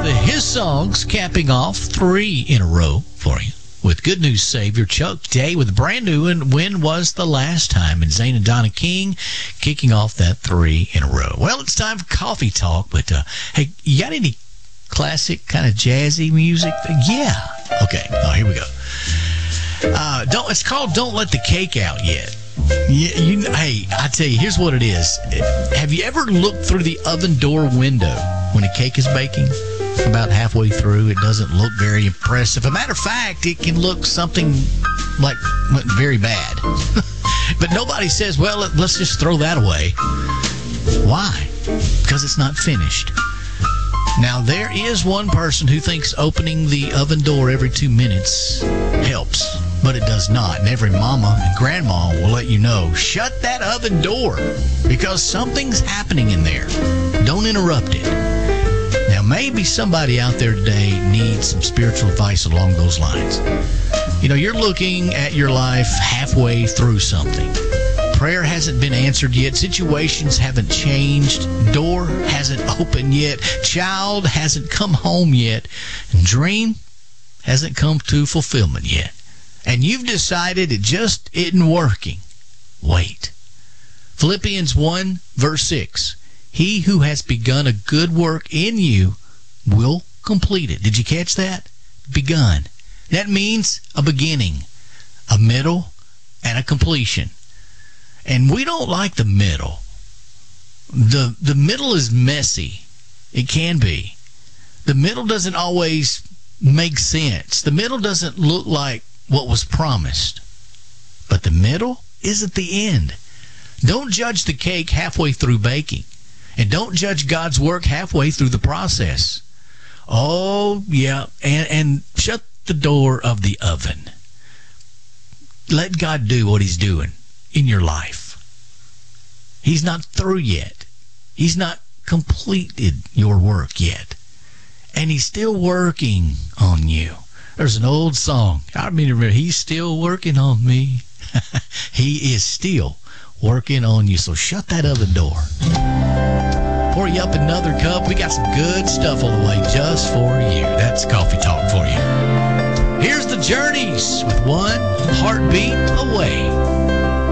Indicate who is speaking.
Speaker 1: of his songs, capping off 3 in a row for you. With Good News Savior, Chuck Day with a brand new one, When Was the Last Time? And Zane and Donna King kicking off that 3 in a row. Well, it's time for Coffee Talk, but hey, you got any classic kind of jazzy music? Yeah. Okay, here we go. It's called Don't Let the Cake Out Yet. Hey, I tell you, here's what it is. Have you ever looked through the oven door window when a cake is baking? About halfway through, it doesn't look very impressive. As a matter of fact, it can look something like very bad. But nobody says, well, let's just throw that away. Why? Because it's not finished. Now, there is one person who thinks opening the oven door every 2 minutes helps, but it does not. And every mama and grandma will let you know, shut that oven door because something's happening in there. Don't interrupt it. Now, maybe somebody out there today needs some spiritual advice along those lines. You know, you're looking at your life halfway through something. Prayer hasn't been answered yet. Situations haven't changed. Door hasn't opened yet. Child hasn't come home yet. And dream hasn't come to fulfillment yet. And you've decided it just isn't working. Wait. Philippians 1, verse 6. He who has begun a good work in you will complete it. Did you catch that? Begun. That means a beginning, a middle, and a completion. And we don't like the middle. The middle is messy. It can be. The middle doesn't always make sense. The middle doesn't look like what was promised. But the middle is at the end. Don't judge the cake halfway through baking. And don't judge God's work halfway through the process. Oh, yeah. And shut the door of the oven. Let God do what he's doing in your life. He's not through yet. He's not completed your work yet. And he's still working on you. There's an old song. I remember, he's still working on me. He is still working on you. So shut that oven door. Pour you up another cup. We got some good stuff on the way just for you. That's Coffee Talk for you. Here's the Journeys with One Heartbeat Away.